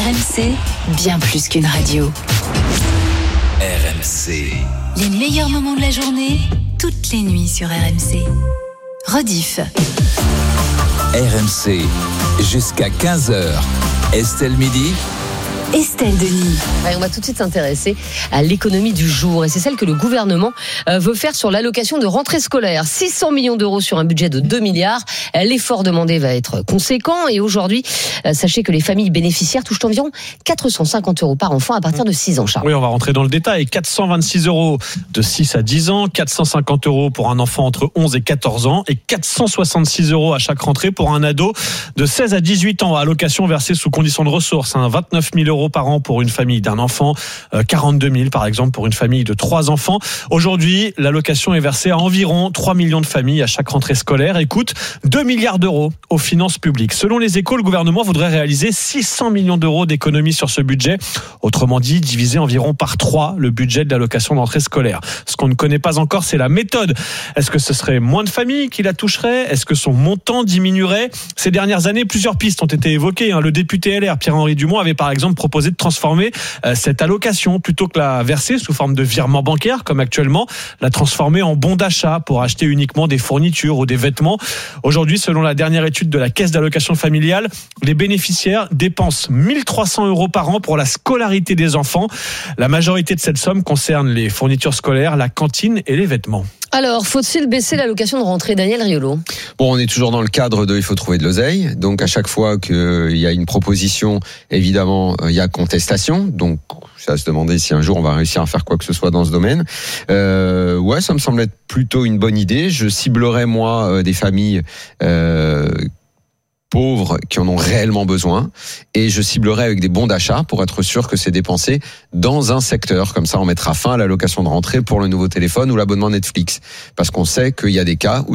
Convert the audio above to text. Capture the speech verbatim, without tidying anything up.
R M C, bien plus qu'une radio. R M C. Les meilleurs moments de la journée, toutes les nuits sur R M C. Rediff. R M C, jusqu'à quinze heures. Estelle Midi. Estelle Denis. Allez, on va tout de suite s'intéresser à l'économie du jour. Et c'est celle que le gouvernement veut faire sur l'allocation de rentrée scolaire. six cents millions d'euros sur un budget de deux milliards. L'effort demandé va être conséquent. Et aujourd'hui, sachez que les familles bénéficiaires touchent environ quatre cent cinquante euros par enfant à partir de six ans, Charles. Oui, on va rentrer dans le détail. quatre cent vingt-six euros de six à dix ans, quatre cent cinquante euros pour un enfant entre onze et quatorze ans et quatre cent soixante-six euros à chaque rentrée pour un ado de seize à dix-huit ans. Allocation versée sous condition de ressources. Hein, vingt-neuf mille euros par an pour une famille d'un enfant, euh, quarante-deux mille par exemple pour une famille de trois enfants. Aujourd'hui, l'allocation est versée à environ trois millions de familles à chaque rentrée scolaire et coûte deux milliards d'euros aux finances publiques. Selon les Échos, le gouvernement voudrait réaliser six cents millions d'euros d'économies sur ce budget. Autrement dit, diviser environ par trois le budget de l'allocation de rentrée scolaire. Ce qu'on ne connaît pas encore, c'est la méthode. Est-ce que ce serait moins de familles qui la toucheraient ? Est-ce que son montant diminuerait ? Ces dernières années, plusieurs pistes ont été évoquées. Le député L R, Pierre-Henri Dumont, avait par exemple proposé de transformer cette allocation, plutôt que la verser sous forme de virement bancaire, comme actuellement, la transformer en bon d'achat pour acheter uniquement des fournitures ou des vêtements. Aujourd'hui, selon la dernière étude de la Caisse d'allocation familiale, les bénéficiaires dépensent mille trois cents euros par an pour la scolarité des enfants. La majorité de cette somme concerne les fournitures scolaires, la cantine et les vêtements. Alors, faut-il baisser l'allocation de rentrée, Daniel Riolo ? Bon, on est toujours dans le cadre de il faut trouver de l'oseille. Donc, à chaque fois qu'il y a une proposition, évidemment, il y a contestation. Donc, c'est à se demander si un jour on va réussir à faire quoi que ce soit dans ce domaine. Euh, ouais, ça me semble être plutôt une bonne idée. Je ciblerais, moi, euh, des familles euh, pauvres qui en ont réellement besoin, et je ciblerai avec des bons d'achat pour être sûr que c'est dépensé dans un secteur. Comme ça, on mettra fin à l'allocation de rentrée pour le nouveau téléphone ou l'abonnement Netflix, parce qu'on sait qu'il y a des cas où